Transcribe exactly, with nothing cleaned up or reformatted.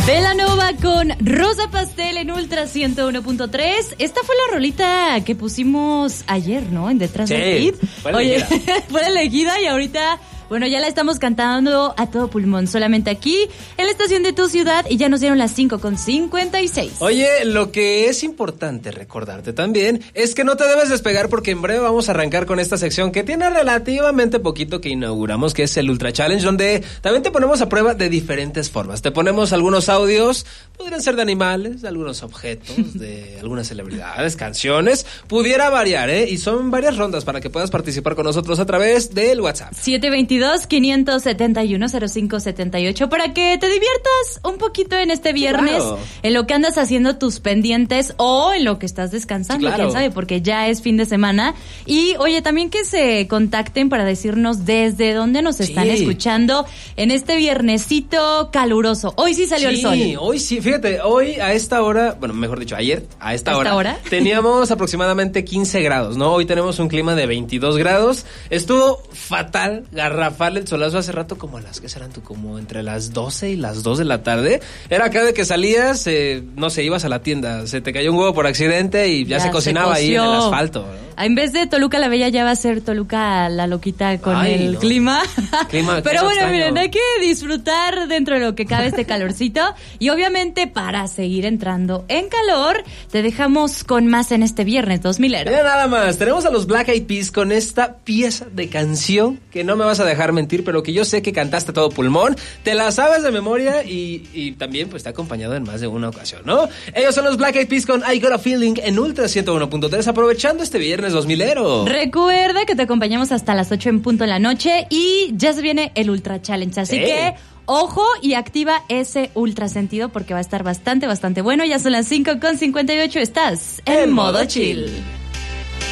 Belanova con Rosa Pastel en Ultra ciento uno punto tres. Esta fue la rolita que pusimos ayer, ¿no? En Detrás sí, del Hit. Fue la Oye, elegida. fue la elegida y ahorita... Bueno, ya la estamos cantando a todo pulmón, solamente aquí, en la estación de tu ciudad, y ya nos dieron las cinco con cincuenta y seis. Oye, lo que es importante recordarte también es que no te debes despegar porque en breve vamos a arrancar con esta sección que tiene relativamente poquito que inauguramos, que es el Ultra Challenge, donde también te ponemos a prueba de diferentes formas. Te ponemos algunos audios, podrían ser de animales, de algunos objetos, de algunas celebridades, canciones, pudiera variar, ¿eh? Y son varias rondas para que puedas participar con nosotros a través del WhatsApp. siete dos dos, cinco siete uno, cero cinco siete ocho para que te diviertas un poquito en este viernes, sí, claro, en lo que andas haciendo tus pendientes o en lo que estás descansando, sí, claro, quién sabe, porque ya es fin de semana. Y oye, también que se contacten para decirnos desde dónde nos están sí. escuchando en este viernesito caluroso. Hoy sí salió sí, el sol. Sí, hoy sí, fíjate, hoy a esta hora, bueno, mejor dicho, ayer a esta ¿A hora, esta hora? teníamos aproximadamente quince grados, ¿no? Hoy tenemos un clima de veintidós grados. Estuvo fatal, garrafal el solazo hace rato, como a las que serán tú, como entre las doce y las dos de la tarde. Era acá de que salías, eh, no sé, ibas a la tienda, se te cayó un huevo por accidente y ya, ya se cocinaba se ahí en el asfalto, ¿no? En vez de Toluca la Bella ya va a ser Toluca la loquita con Ay, el no. clima. clima Pero bueno, extraño. Miren, hay que disfrutar dentro de lo que cabe este calorcito. Y obviamente para seguir entrando en calor, te dejamos con más en este viernes dos milero. Mira nada más, tenemos a los Black Eyed Peas con esta pieza de canción que no me vas a dejar mentir, pero que yo sé que cantaste a todo pulmón, te la sabes de memoria y, y también pues está acompañado en más de una ocasión, ¿no? Ellos son los Black Eyed Peas con I Got a Feeling en Ultra ciento uno punto tres, aprovechando este viernes dos milero. Recuerda que te acompañamos hasta las ocho en punto de la noche y ya se viene el Ultra Challenge, así hey. que ojo y activa ese ultra sentido porque va a estar bastante, bastante bueno. Ya son las cinco con cincuenta y ocho, estás en, en modo chill. chill.